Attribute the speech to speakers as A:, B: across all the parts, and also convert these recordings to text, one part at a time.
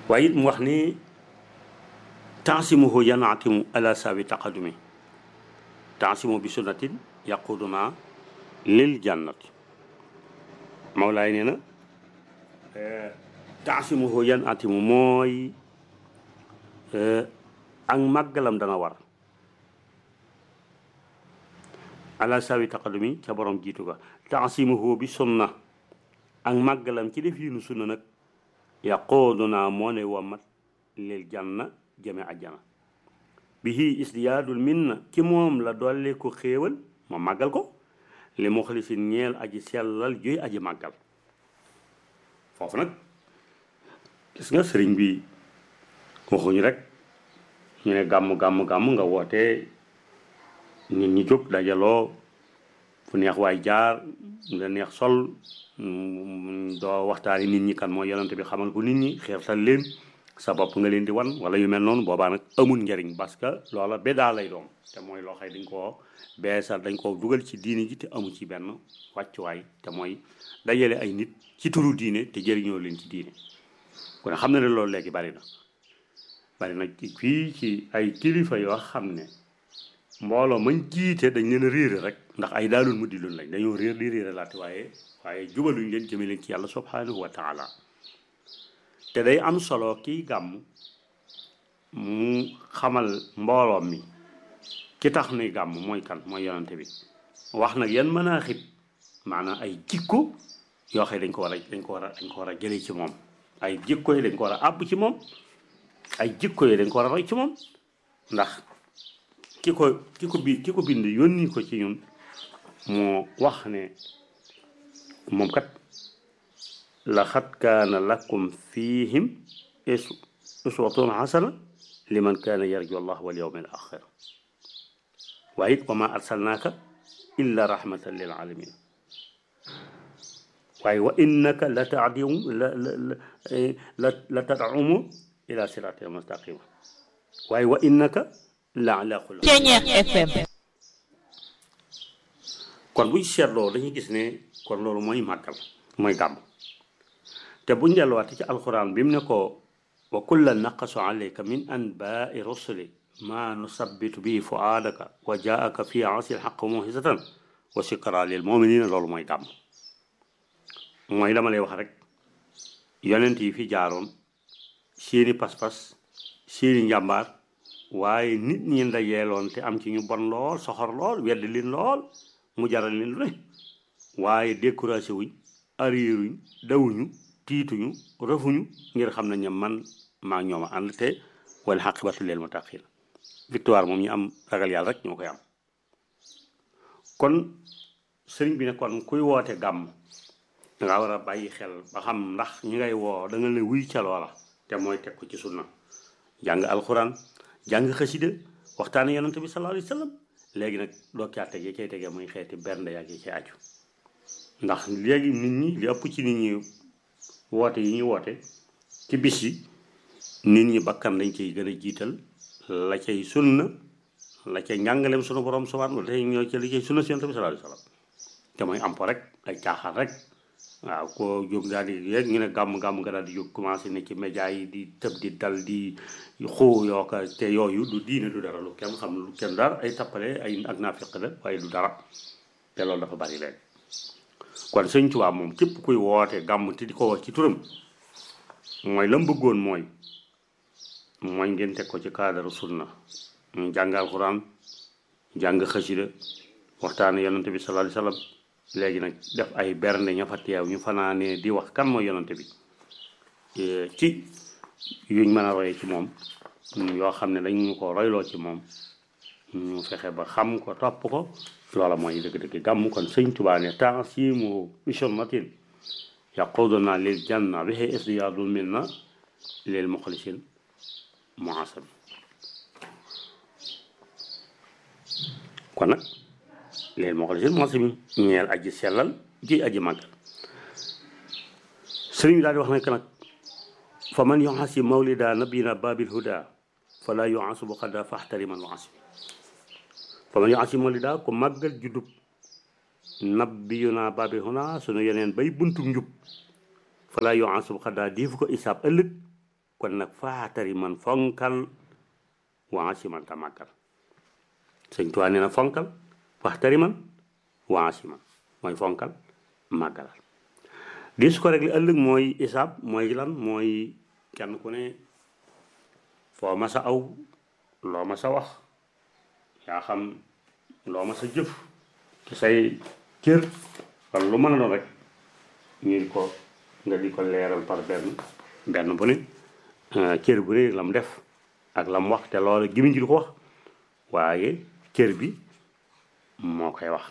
A: waaye it mu wax ni tansimuhu yanaatimu ala sawi taqadumi tansimu bi sunnatin yaquduna lil jannati Mawlaay nee na tansimuhu yanaatimu mooy ak màggalam dana war ala sawi taqadumi ca borom jiitu ga tansimuhu bi sunna ak màggalam ci def yi nu sunna nag yaquduna moo ne wamat lil janna jame ajjana bihi isdiyaadul minna ci moom la dolli ko xéewal ma màggal ko li muxlisin ñeel aji sellal juy aji màggal foofu nag gis nga sëriñ bi waxuñu rek ñu ne gàmm nga woote nit ñi jóg dajaloo fu neex waay jaar nga neex sol doo waxtaani nit ñi kan mooy yonent bi xamal ko nit ñi xeertal leen sa bopp nga leen di wan wala yu mel noonu boobaa nag amul njariñ parce que loola bédaa lay doon te mooy loo xëy dañ koo beesal dañ koo dugal ci diine ji te amu ci benn wàccuwaay te mooy dajale ay nit ci turu diine te jëriñoo leen ci diine kon xam na ne loolu léegi bari na fii ci ay kilifa yoo xam ne mbooloo mañ jiite dañ leen a réere rek ndax ay daalul mu di loon lañ dañoo réer di réere laate waaye jubaluñ leen jëme leen ci yàlla subhanahu wa taala te day am solo kii gàmm mu xamal mbooloo mi ki tax nuy gàmm mooy kan mooy yonante bi wax nag yan mën a xib maanaam ay jikko yoo xam dañ ko war a jëlee ci moom ay jikko yi dañ ko war a àbb ci moom ay jikko yi dañ ko war a roy ci moom ndax ki ko bind yónni ko ci ñun moo wax ne moom kat laqad kaana lakum fihim uswatun hasana liman kaana yarju allah wal yawm al axir waaye it wa ma arsalnaaka illa rahmatan lil alamin waaye wa innaka la tad'umu ila siratin mustaqima waaye wa innaka la ala xuluqin FM kon buñ seetloo dañuy gis ne kon loolu mooy màggal mooy gàmm te buñ delluwaate ci alquran bi mu ne ko wa kullan naqasu alayka min anbaai rusuli ma nusabbitu bihi fuaadaka wa jaaka fi asil xaq muhisatan wa sikra lil muminina loolu mooy gàmm mooy dama lay wax rek yonent yi fi jaaroon seeni pas-pas seeni njàmbaar waaye nit ñi ndajeeloon te am ci ñu bon lool soxor lool weddi leen lool mu jaral leen lu ne waaye découragé wuñ arrièruñ dawuñu tiituñu rëfuñu ngir xam nañ ne man maa ñoom a ànd te wal xaqibatu lil muttaqin victoire moom ñu am ragal yàlla rek ñoo koy am kon sëriñ bi ne kon kuy woote gàmm danga war a bàyyi xel ba xam ndax ñi ngay woo da nga la wuy ca loola te mooy teg ko ci sunna jàng alxuraan jàng xasida waxtaane yonante bi sallallahu alayhi wa sallam léegi nag doo caa tege cay tege muy xeeti bernde yaa ngi ci aju ndax léegi nit ñi li ëpp ci nit ñi woote yi ñuy woote ci bis yi nit ñi bakkan dañ ciy gën a jiital la cay sunna la cay njàngaleem sunu borom subhanahu wa taala ñoo ci li cay sunna si yonante bi sallallahu alayhi wa sallam te mooy am po rek ay caaxaan rek waaw koo jóg daal di yéeg ñu ne gàmm nga daal di jóg commencé ne ci média yi di tëb di dal di xuu yooka te yooyu du diine du dara lu kenn xam lu kenn dara ay tappale ay ak naafiq la waaye du dara te loolu dafa bari léegi kon sëñ Tuubaa moom képp kuy woote gàmm te di ko wax ci turam mooy la mu bëggoon mooy ngeen teg ko ci cadre sunna jàng alxuraan jàng xasida waxtaane yonante bi sallallahu alayhi wa sallam léegi nag def ay bernde ña fa teew ñu fanaanee di wax kan mooy yonante bi ci yuñ mën a royee ci moom yoo xam ne dañu ko royloo ci moom ñu fexe ba xam ko topp ko loola mooy dëgg-dëgg gàmm kon sëñ Tuubaa ne tansimu bi sunnatin yaquduna lil janna bihi isdiyaadul minna lil muxlisin muasab kon nag leel moo ko la seen mosi mi ñeel aji sellal ji aji màggal sëriñ bi daal di wax nag fa man yuasi mawlida nabina babil huda fala yuasu bu xadda faxtariman waasi fa man yuasi mawlida ku màggal juddub nabiyuna babil huda sunu yeneen bay buntu njub fala yuasu bu xadda diifu ko isaab ëllëg kon nag faatari man fonkal waa si man ta màggal sëñ Tuubaa nee na fonkal faatari man waa si man mooy fonkal màggalal di su ko rek li ëllëg mooy isaab mooy lan mooy kenn ku ne foo ma sa aw loo ma sa wax yaa xam loo ma sa jëf ci say cër wala lu mën a doon rek ñu ko nga di ko leeral par benn bu ne cër bu ne lam def ak lam wax te loolu gimiñ ji du ko wax waaye cër bi moo koy wax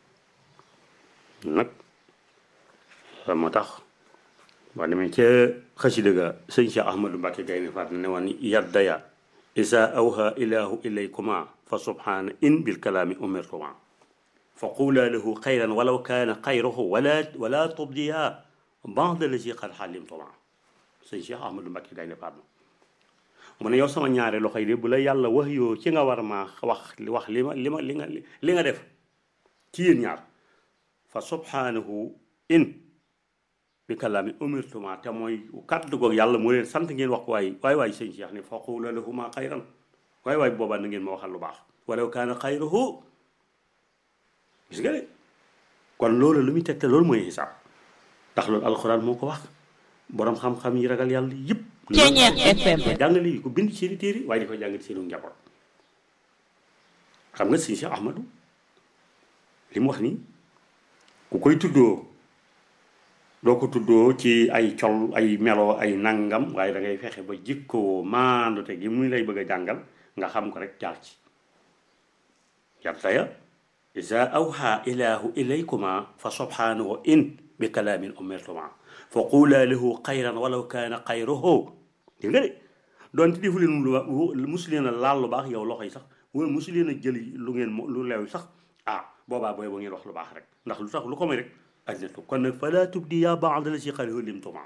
A: nag moo tax boo demee ca xasida ga sëñ Cheikh Ahmadou Mbacké Gaynde Fatma ne woon yaddaya isa awha ilahu ilaykuma fa subhana in bil kalaami umirtuma fa qula lahu xayran walaw kaana xayruhu wala tubdiya ba'da lazi qad xalimtuma sëñ Cheikh Ahmadou Mbacké Gaynde Fatma mu ne yow sama ñaari loxo yi de bu la yàlla wax yoo ci nga war maa wax li nga def ci yéen ñaar fa subhanahu in bi kalaami umirtuma te mooy kàddu goog yàlla moo leen sant ngeen wax ko waay sëñ Cheikh ne fa qula lahuma xayran waay boobaa na ngeen ma waxal lu baax walaw kaana xayruhu gis nga de kon loolu lu muy tegte loolu mooy xisaab ndax loolu alxuraan moo ko wax borom xam-xam yi ragal yàlla yëpp jàngale yi ko bind seeni téere waaye di ko jàngale seenu njaboot xam nga sëñ Cheikh Ahmadou li mu wax nii ku koy tuddoo doo ko tuddoo ci ay col ay melo ay nangam waaye da ngay fexe ba jikkoo maandute gi muy lay bëgg a jàngal nga xam ko rek jaar ci yartaya isa awha ilahu ilaykuma fa subhanahu in bi kalaamin umirtuma fa qula lahu xayran walaw kaana xayruhu dégg nga de doonte defu leen musu leen a laal lu baax yow loxo yi sax wala musu leen a jël lu ngeen lu leew sax boobaa booy ba ngeen wax lu baax rek ndax lu tax lu ko may rek ajnatu kon nag fala tubdi yaa ba'da lazi qad limtuma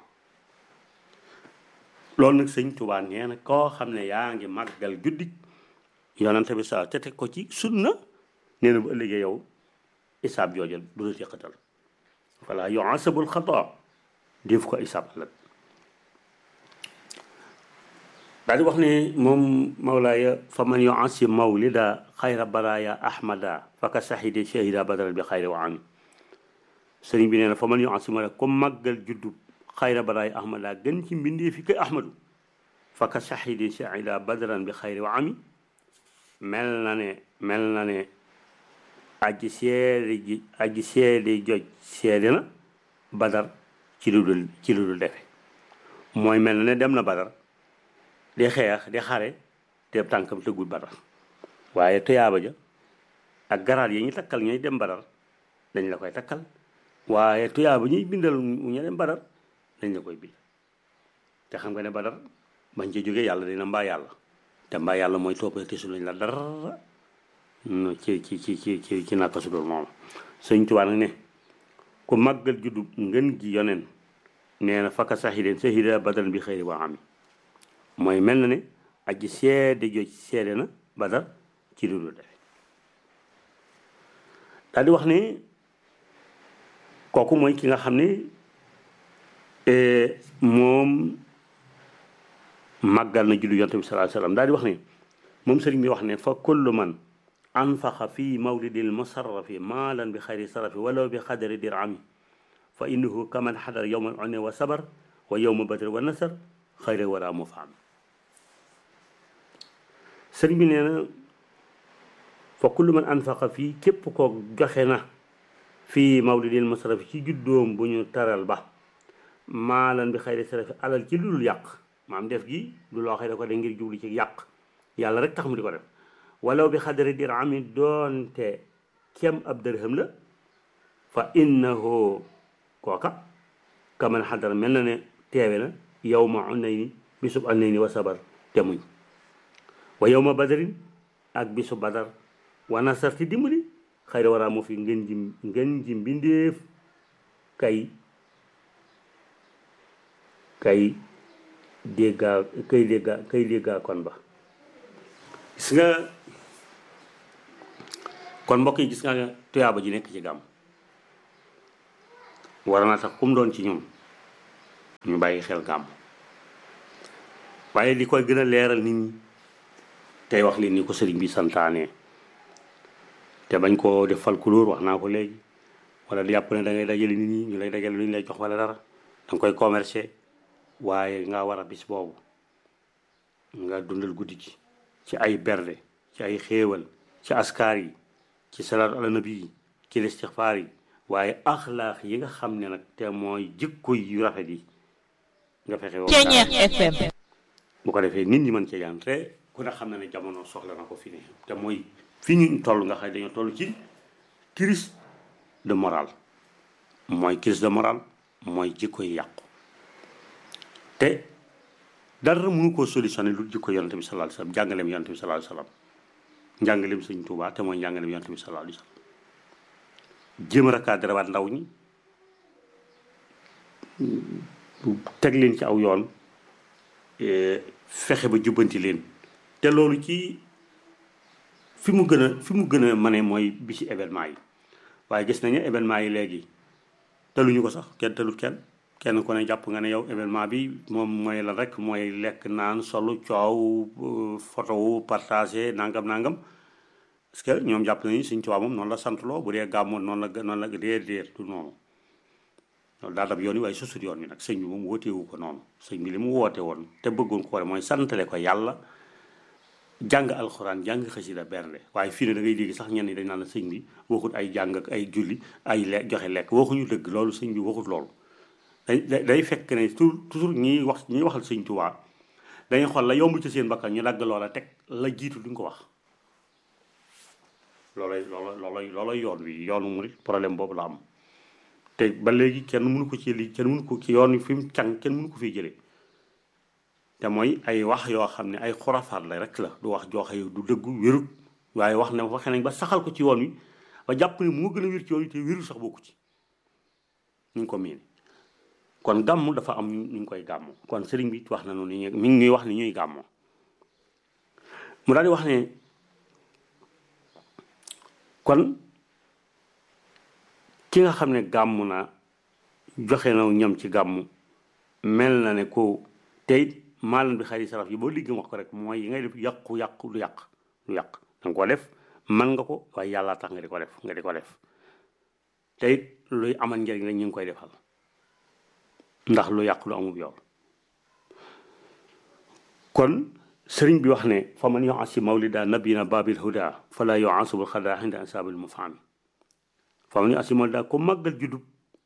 A: loolu nag sëñ Tuubaa nee na koo xam ne yaa ngi màggal guddi yonante bi sa te teg ko ci sunna nee na bu ëllëgee yow isaab jooja du la teqatal fala yu'asabul xata def ko isaab ëllëg daal di wax ne moom mawlaaya fa man yu'asib mawlida xayra baraya ahmada faka sahidi shahida badral bi xayri wa ami sëriñ bi nee na fa man yu'asib rek comme màggal juddu xayra baraya ahmada gën ci mbindee fi kay ahmadu faka sahidi shahida badran bi xayri wa ami mel na ne aji seede joj seede na badar ci lu dul defe mooy mel na ne dem na badar di xeex di xare te tànkam tëggul badar waaye tuyaaba ja ak garaat yi ñu takkal ñooy dem badar dañ la koy takkal waaye tuyaaba ñuy bindal ñu dem badar dañ la koy bind te xam nga ne badar bañ ca jógee yàlla dina mbaa yàlla te mbaa yàlla mooy toppal te su lañ la dara ci naka su dul moom sëñ Tuubaa nag ne ku màggal juddu ngën gi yoneen nee na fakka sahideen sahida badal bi xëyri waa am mooy mel na ne aji seede joj seede na badar ci lu dul defe daal di wax ne kooku mooy ki nga xam ne moom màggal na juddu yonent bi sallallahu alayhi wasallam daal di wax ne moom sëriñ bi wax ne fa kullu man anfaqa fi mawlidil musarrafi maalan bi xayri sarafi walaw bi xadari dirami fa innahu kaman xadar yowma une wa sabar wa yowma badr wa nasar xayra wara mu faam sëriñ bi nee na fa kullu man anfaqa fii képp koo joxe na fii mawlidil musarrafi ci juddoom bu ñu taral ba maalan bi xayri sarafi alal ci lu dul yàq maam def gi du loo xëy da ko de ngir jublu ci yàq yàlla rek tax mu di ko def walaw bi xadari dirami doonte kem ab dërhëm la fa innahu kooka kaman xadara mel na ne teewe na yow ma unayni bisub unayni wa sabar te muñ wa yow ma badarin ak bisub badar wa nasar ti dimbali xëy waraa moo fi ngeen ji mbindeef kay déggaa kon ba gis nga kon mbokk yi gis nga tuyaaba ji nekk ci gàmm war na tax kum doon ci ñun ñu bàyyi xel gàmm waaye li koy gën a leeral nit ñi tey wax leen ni ko sëriñ bi santaane te bañ koo def folklore wax naa ko léegi wala di yàpp ne da ngay dajale nit ñi ñu lay dajale lu ñu lay jox wala dara da nga koy commercer waaye nga war a bis boobu nga dundal guddi gi ci ay berde ci ay xéewal ci askar yi ci salaatu ala nabi yi ci listixfaar yi waaye axlaax yi nga xam ne nag te mooy jikko yu rafet yi nga fexe woo
B: FM
A: bu ko defee nit ñi mën cee jaan te ku ne xam na ne jamono soxla na ko fi ne te mooy fi ñu toll nga xam dañoo toll ci crise de morale mooy crise de morale mooy jikko yi yàqu te dara mënu koo solutionné lu jikko yonente bi sallallahu alayhi wasallam jàngaleem yonente bi sallallahu alayhi wasallam njàngaleem sëñ Tuubaa te mooy njàngaleem yonente bi sallallahu alayhi wasallam jéem a recadré waat ndaw ñi teg leen ci aw yoon fexe ba jubbanti leen te loolu ci fi mu gën a mane mooy bi ci événement yi waaye gis nañu événement yi léegi teluñu ko sax kenn telut kenn ku ne jàpp nga ne yow événement bi moom mooy lan rek mooy lekk naan solu coow photo wu partagé nangam parce que ñoom jàpp nañu Sëñ Tuubaa moom noonu la santloo bu dee gàmmoon noonu la déer du noonu loolu daa dab yoon wi waaye susut yoon wi nag sëñ bi moom wooteewu ko noonu sëñ bi li mu woote woon te bëggoon ko mooy santale ko yàlla jàng alxuraan jàng xasida bernde waaye fii ne da ngay dégg sax ñenn ñi dañ naan la sëñ bi waxut ay jàng ak ay julli ay joxe lekk waxuñu dëgg loolu sëñ bi waxut loolu day fekk ne toujours ñiy waxal sëñ Tuubaa dañuy xool la yomb ci seen bakkan ñu dagg loola teg la jiitu duñ ko wax loolay yoon wi yoonu murit problème boobu la am te ba léegi kenn mënu ko ci li kenn mënu ko ci yoon wi fi mu càng kenn mënu ko fiy jëlee te mooy ay wax yoo xam ne ay xurafaat la rek la du wax jooxe du dëggu wérut waaye wax ne waxe nañ ba saxal ko ci yoon wi ba jàpp ne moo gën a wér ci yoon wi te wérul sax bokku ci ñu ngi ko miin kon gàmm dafa am ñu ngi koy gàmmoo kon sëriñ bi wax na noonu mi ngi ñuy wax ni ñuy gàmmoo mu daal di wax ne kon ki nga xam ne gàmm na joxe na ñam ci gàmm mel na ne ko tey maalan bi xari saraf yi boo liggéey wax ko rek mooy yi ngay def yàqu du yàq danga ko def man nga ko waaye yàlla tax nga di ko def tey luy amal njëriñ la ñu ngi koy defal ndax lu yàq lu amul yow kon sëriñ bi wax ne fa man yoasi mawlida nabina babil huda fala yoasubul xada inda ansaabil mufahami fa man yoasi mawlida ko màggal juddub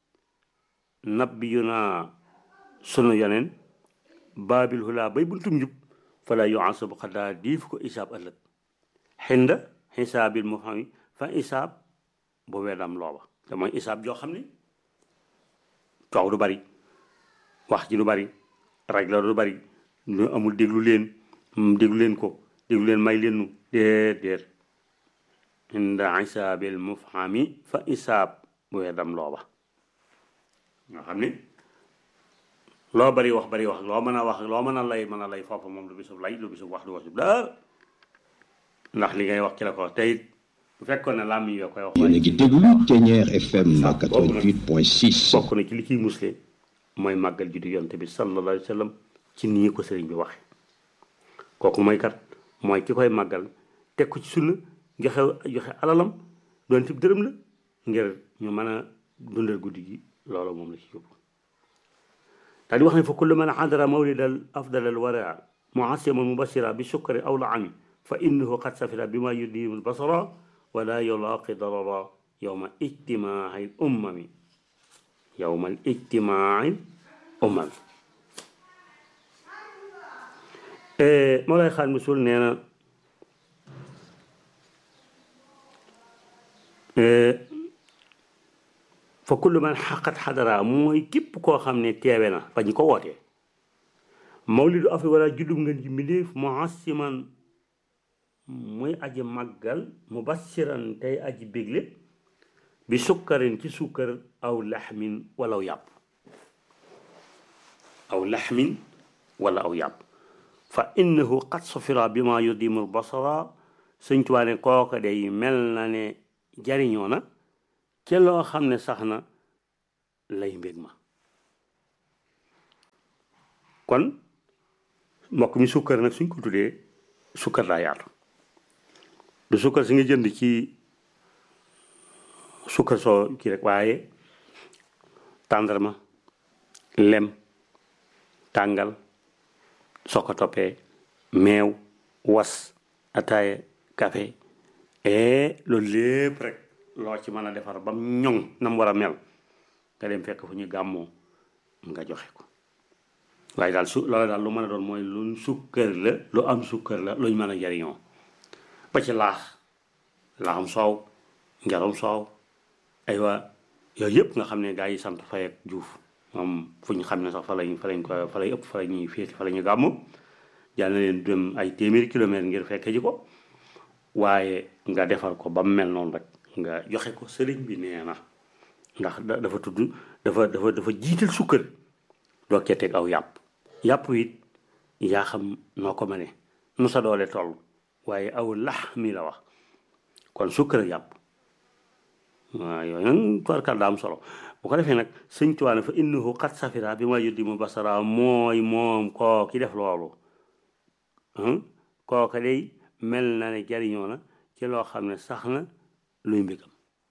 A: nabiyuna sunu yoneen babil huda bay buntum njub fala yoasubul xada diif ko isaab ëllëg xinda xisaabil mufahami fa isaab bu weedam looba te mooy isaab joo xam ne coow du bari wax ji du bari raj la du bari ñu amul déglu leen ko déglu leen may leen nu déet inda isaabil mufhami fa isaab bu weddam looba nga xam ne loo bari wax loo mën a wax loo mën a lay foofa moom lu bisub lay lu bisub wax du wasub daal ndax li ngay wax ci la ko tey bu fekkoon ne làmm yi yoo koy wax.
C: yéen a ngi déglu Thiéniere FM 88.6.
A: bokk na ci li ciy musle mooy màggal juddu yonte bi sallallahu alayhi wa sallam ci nii ko sëriñ bi waxe kooku mooy kat mooy ki koy màggal teg ko ci sunna joxe alalam doon tib dërëm la ngir ñu mën a dundal guddi gi loolu moom la ci yóbbu daal di wax ne fa kullu man xadara mawlidal afdalal wara muasiman mubasira bi sukkari aw la ami fa innahu qad safira bima yudimu lbasara wala yulaaqi darara yowma ijtimaai ummami yowmal ijtimaai ummami Mawlaay Xaadimu Rasuul nee na fa kullu man xaqat xadara mooy képp koo xam ne teewe na ba ñu ko wootee mawlidu afi wala juddum ngeen ji mbindéef muasiman muy aji màggal mubassiran tey aji bégle bi sukkarin ci sukkar aw laxmin wala aw yàpp wala aw yàpp fa innahu qad sufira bi ma yudimu basara Sëñ Tuubaa ne kooka day mel na ne jariñoo na ca loo xam ne sax na lay mbég ma kon mbokk mi sukkar nag suñ ko tuddee sukkar daa yaatu du sukkar si nga jënd ci sukkar soo kii rek waaye tàndarma lem tàngal soo ko toppee meew was ataaya café loolu lépp rek loo ci mën a defar ba mu ñoŋ na mu war a mel nga dem fekk fu ñu gàmmoo nga joxe ko waaye daal loolu daal lu mën a doon mooy lu sukkar la lu am sukkar la luñ mën a jariñoo ba ci laaxam soow njarom soow aywa yooyu yëpp nga xam ne gaa yi sant Fay ak Juuf moom fu ñu xam ne sax fa lay ëpp fa la ñuy féeti fa la ñu gàmmu jàll na leen dem ay téeméeri kilomètres ngir fekke ji ko waaye nga defar ko ba mu mel noonu rek nga joxe ko sëriñ bi nee na ndax dafa tudd dafa jiital sukkar doo cee teg aw yàpp it yaa xam noo ko mënee nu sa doole toll waaye aw lax mi la wax kon sukkar yàpp waaw yooyu nag tubarkal daa am solo bu ko defee nag sëñ Tuubaa fa innahu qad safira bi ma yuddi mu basara mooy moom koo ki def loolu kooka day mel na ne jariñoo na ci loo xam ne sax na luy mbégam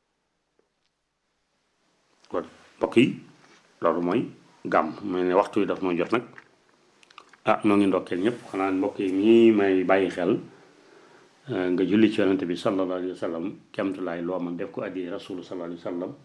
A: kon mbokk yi loolu mooy gàmm mel ne waxtu yi daf mooy jot nag noo ngi ndokkeel ñëpp xanaa mbokk yi ñii may bàyyi xel nga julli ci yonante bi sallallahu alayhi wa sallam kemtulaay loo man def ko addi rasulu sallallahu alayhi wa sallam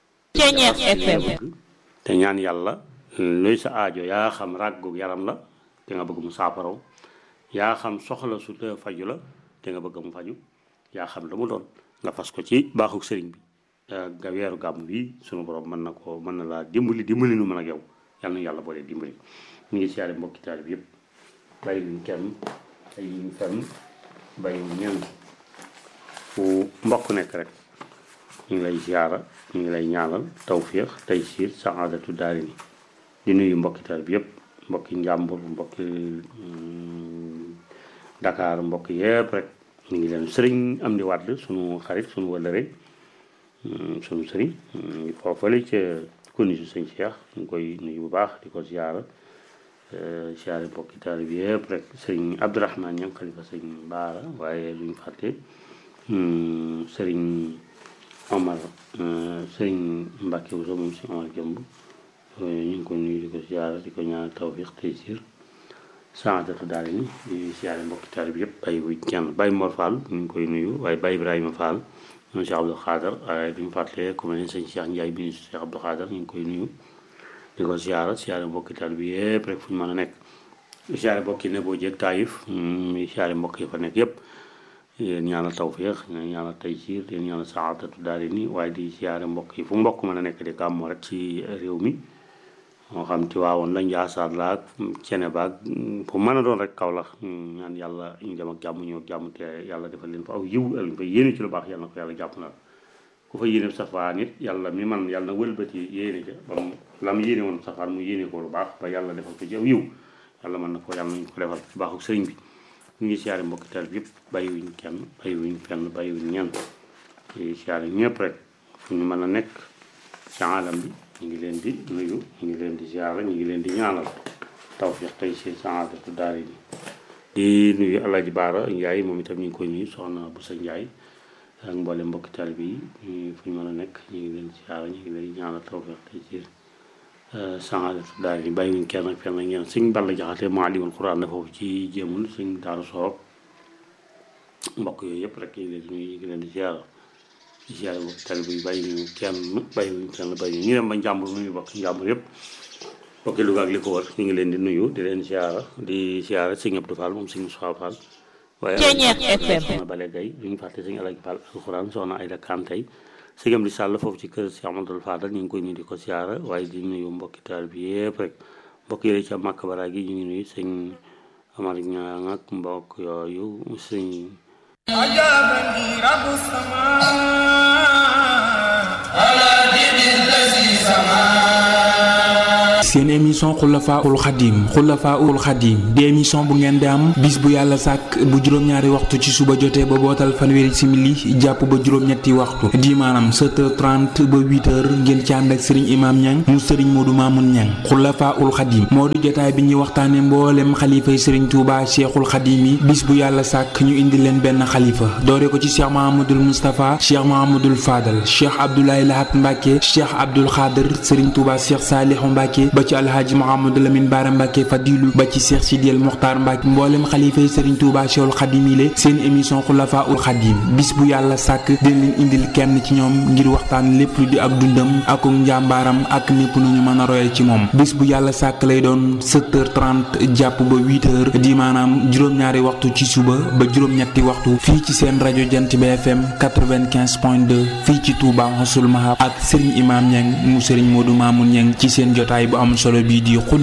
A: te ñaan yàlla luy sa aajo yaa xam ràggu yaram la te nga bëgg mu saafaraw yaa xam soxla su te faju la te nga bëgg mu faju yaa xam lu mu doon nga fas ko ci baaxuk sëriñ bi nga weeru gàmm bi sunu borom mën na laa dimbali nu mën ak yow yàlla na yàlla boole dimbali ñu ngi siyaare mbokki taalib yëpp bàyyi wuñ kenn ay ñu fenn bàyyi wuñ ñenn fu mbokk nekk rek ñu ngi lay siyaara ñu ngi lay ñaanal tawfiix taysiir saadatu daarini di nuyu mbokki taalib yëpp mbokki njàmbur mbokki Dakar mbokk yëpp rek ñu ngi leen sëriñ am di wàdd sunu xarit sunu wëllëre sunu sëriñ foofale ca konisu sëñ Cheikh ñu ngi koy nuyu bu baax di ko siyaara mbokki taalib bi yëpp rek sëriñ Abdourahmane ñang xalifa sëriñ Baara waaye luñ fàtte sëriñ Omar sëriñ Mbàkke Wuso moom si Omar Jëmb ñu ngi ko nuyu di ko siyaara di ko ñaanal tawfiq taysiir saadatu daarini di siyaare mbokki taalib bi yëpp bàyyi wuñ kenn Baye Mor Fall ñu ngi koy nuyu waaye Baye Ibrahima Fall moom Cheikh Abdou Khader waaye duñu fàtte ku mel ne sëñ Cheikh Ndiaye bi Cheikh Abdou Khader ñu ngi koy nuyu di ko siyaare mbokki taalib bi yëpp rek fu ñu mën a nekk siyaare mbokki ne boo jeeg Taïf muy siyaare mbokk yi fa nekk yëpp yéen ñaanal tawfiix yéen ñaanal taysiir yéen ñaanal saadatu daarini waaye di siyaare mbokk yi fu mbokk mën a nekk di gàmmoo rek ci réew mi moo xam ci waawoon la Njaasaan la ak cene baag fu mën a doon rek kaw la ñaan yàlla ñu dem ak jàmm ñëw ak jàmm te yàlla defal leen fa aw yiw ëllëg fa yéene ci lu baax yàlla na ko yàlla jàpp na ku fa yéene safaan it yàlla mi man yàlla na wëlbati yéene ca ba mu la mu yéene woon safaan mu yéene ko lu baax ba yàlla defal ko ci aw yiw yàlla mën na ko yàlla nañu ko defal ci baaxu sëriñ bi ñu ngi siyaare mbokki taalib yëpp bàyyiwuñ kenn bàyyiwuñ fenn bàyyiwuñ ñenn di siyaare ñëpp rek fu ñu mën a nekk ci alam bi ñu ngi leen di nuyu ñu ngi leen di ziara ñu ngi leen di ñaanal tawfiq tey si saadatu daarini di nuyu Alaaji Baara Njaay moom itam ñu ngi koy nuyu soxna bu sa Njaay ak mboolem mbokki taalibe yi fu ñu mën a nekk ñu ngi leen di ziara ñu ngi leen di ñaanal tawfiq tey si saadatu daarini bàyyi wuñ kenn ak fenn ak ñenn sëñ Balla Jaxate maalimul Quraan na foofu ci jéemul sëñ Daaru Soog mbokk yooyu yëpp rek ñu ngi leen di nuyu ñu ngi leen di ziara siyaare mbokki taalibe yi bàyyi ñu kenn bàyyi wuñ kenn bàyyi ñu dem ba njàmbur nuyu bokk njàmbur yëpp bokki Louga ak li ko wër ñu ngi leen di nuyu di leen siyaara di siyaara sëñ Abdou Fall moom sëñ Moussa Fall waaye soxna Bale Gaye duñu fàtte sëñ Alaaji Fall alxuraan soxna Ayda Kantay sëñ Amdi Sall foofu ci kër Cheikh Amadou Fadal ñu ngi koy nuyu di ko siyaara waaye di nuyu mbokki taalibe bi yëpp rek mbokk yi ca Màkka Bara gi ñu ngi nuyu sëñ Amar Ñaang ak mbokk yooyu sëñ
B: أجابني رب السماء على دين الذي سماه
D: seen émission Xulafaa'ul Xadim di émission bu ngeen di am bis bu yàlla sàkk bu juróom-ñaari waxtu ci suba jotee ba bootal fanweeri simili jàpp ba juróom-ñetti waxtu di maanaam 7h30 ba 8h ngeen ci ànd ak sëriñ Imam Niang mu sëriñ Modou Mamoun Niang Xulafaa'ul Xadim moo di jotaay bi ñuy waxtaane mboolem xalifay sëriñ Touba Cheikhul Xadim yi bis bu yàlla sàkk ñu indi leen benn xalifa doore ko ci Cheikh Mahamadul Moustapha Cheikh Mahamadul Fadal Cheikh Abdoulaye Lahat Mbacke Cheikh Abdoul Khader sëriñ Touba Cheikh Salihu Mbacke ba ci Alhaji Mouhamadou Lamine Bara Mbacke Fadilu ba ci Cheikh Sidiel Mokhtar Mbacke mboolem xalifay sëriñ Touba Cheikhul Xadim yi le seen émission Xulafaa'ul Xadim bis bu yàlla sàkk dina leen indil kenn ci ñoom ngir waxtaan lépp lu di ak dundam ak njàmbaaram ak népp nu ñu mën a royal ci moom bis bu yàlla sàkk lay doon 7h30 jàpp ba 8h di maanaam juróom-ñaari waxtu ci suba ba juróom-ñetti waxtu fii ci seen rajo Jant bi FM 95.2 fii ci Touba Mossoul Mahab ak Serigne Imam Niang mu Serigne Modou Mamoun Niang ci seen jotaay bu am solo bii di